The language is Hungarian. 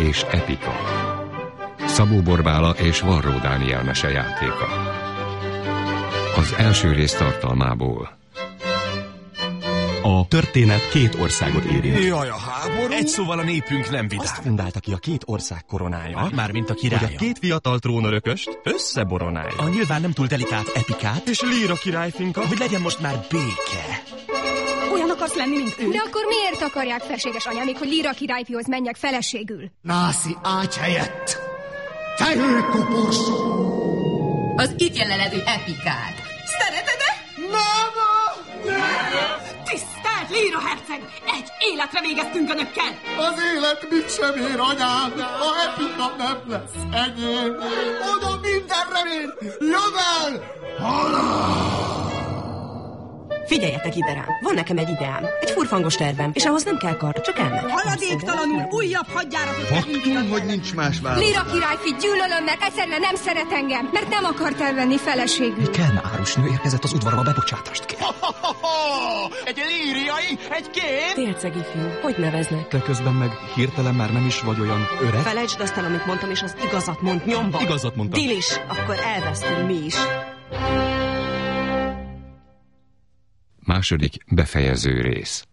és epika. Szabó Borbála és Varró Dániel mesejátéka. Az első rész tartalmából. A történet két országot érint. Jaj, a háború? Egy szóval a népünk nem vidám. Azt fundálta ki a két ország koronája, Mármint a királya. hogy a két fiatal trónörököst összeboronálja. A nyilván nem túl delikát epikát, És Líra királyfinka, hogy legyen most már béke. Olyan akarsz lenni, mint ő? De akkor miért akarják felséges anyámék, hogy Líra királyfihoz menjek feleségül? Nászi ágy helyett! Te hőkuporsó! Az itt jelenledő epikát. Szereted-e? Tisztelt Líra herceg! Egy életre végeztünk önökkel! Az élet mit sem ér, anyám! A epika nem lesz enyém! Oda minden remény! Jövel! Halál! Figyeljetek ide rám, van nekem egy ideám, egy furfangos tervem, és ahhoz nem kell kard, csak elmegy. Haladéktalanul újabb hadjáratot Faktum, hogy nincs más válasz. Líra királyfi, gyűlölöm, mert egyszerűen nem szeret engem, mert nem akart elvenni feleségül. Kelme árusnő érkezett az udvarba, bebocsátást kér. Egy líriai, egy kép! Félcegi fiú, hogy neveznek? te közben meg hirtelen már nem is vagy olyan öreg. Felejtsd azt el, amit mondtam, és az igazat mond nyomba. Igazat mondtam. Dilis, akkor elvesztünk mi is. Második befejező rész.